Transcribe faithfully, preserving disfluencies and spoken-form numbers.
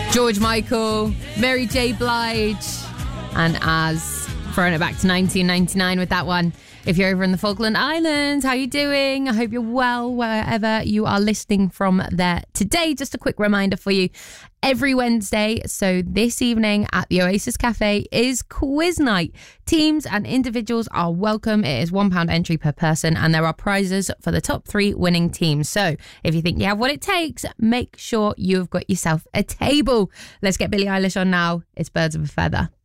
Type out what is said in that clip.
George Michael, Mary J. Blige, and Az, throwing it back to nineteen ninety-nine with that one. If you're over in the Falkland Islands, how you doing? I hope you're well wherever you are listening from there today. Just a quick reminder for you, every Wednesday, so this evening at the Oasis Cafe, is quiz night. Teams and individuals are welcome. It is one pound entry per person, and there are prizes for the top three winning teams. So if you think you have what it takes, make sure you've got yourself a table. Let's get Billie Eilish on now. It's Birds of a Feather.